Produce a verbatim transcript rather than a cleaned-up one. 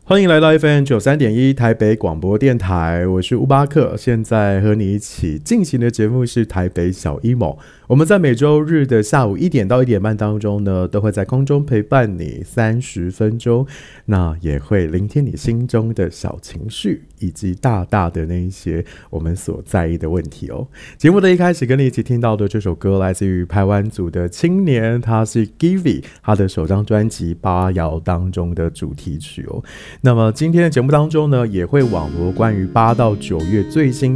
欢迎来到 F M 九三点一台北广播电台，我是乌巴克。现在和你一起进行的节目是台北小一某。我们在每周日的下午一点到一点半当中呢，都会在空中陪伴你三十分钟，那也会聆听你心中的小情绪，以及大大的那一些我们所在意的问题哦。节目的一开始跟你一起听到的这首歌来自于排湾族的青年，他是 Givi， 他的首张专辑《八爻》当中的主题曲哦。那么今天的节目当中呢，也会网罗关于八到九月最新